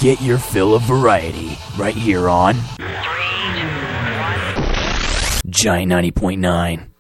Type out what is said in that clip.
Get your fill of variety right here on Giant 90.9.